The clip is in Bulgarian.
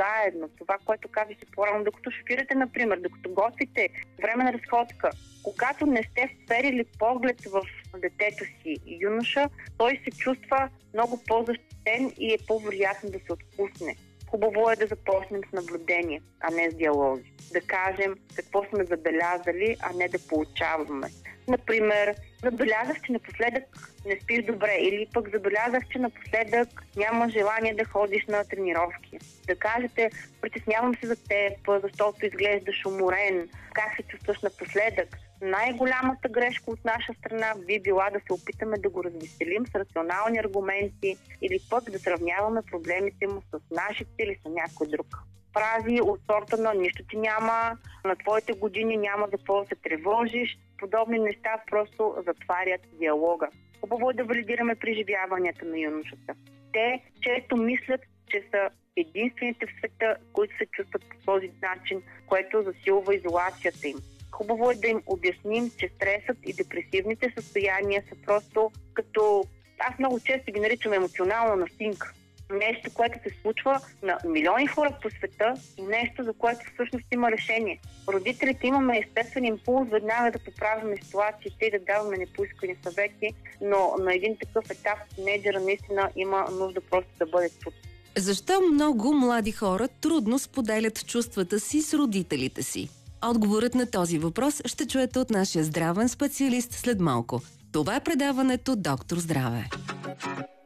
заедно. Това, което казах си по-рано, докато шофирате, например, докато готвите, време на разходка, когато не сте вперили поглед в детето си юноша, той се чувства много по-защитен и е по-вероятно да се отпусне. Хубаво е да започнем с наблюдение, а не с диалози. Да кажем какво сме забелязали, а не да получаваме. Например, забелязах, че напоследък не спиш добре, или пък забелязах, че напоследък няма желание да ходиш на тренировки. Да кажете, притеснявам се за теб, защото изглеждаш уморен, как се чувстваш напоследък. Най-голямата грешка от наша страна би била да се опитаме да го развеселим с рационални аргументи или пък да сравняваме проблемите му с нашите или с някой друг. Фрази от сорта на нищо ти няма, на твоите години няма за какво да се тревожиш. Подобни неща просто затварят диалога. Хубаво е да валидираме преживяванията на юношата. Те често мислят, че са единствените в света, които се чувстват по този начин, което засилва изолацията им. Хубаво е да им обясним, че стресът и депресивните състояния са просто като... Аз много често ги наричам емоционална настинка. Нещо, което се случва на милиони хора по света и нещо, за което всъщност има решение. Родителите имаме естествен импулс веднага да поправяме ситуациите и да даваме непоискани съвети, но на един такъв етап тинейджера наистина има нужда просто да бъде чут. Защо много млади хора трудно споделят чувствата си с родителите си? Отговорът на този въпрос ще чуете от нашия здравен специалист след малко. Това е предаването Доктор Здраве.